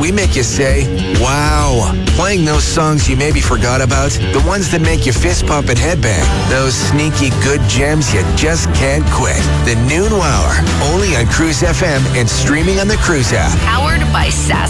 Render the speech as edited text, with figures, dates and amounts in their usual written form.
we make you say, wow. Playing those songs you maybe forgot about, the ones that make you fist pump and headbang, those sneaky good gems you just can't quit. The Noon Wower, only on Cruise FM and streaming on the Cruise app. Powered by Sass.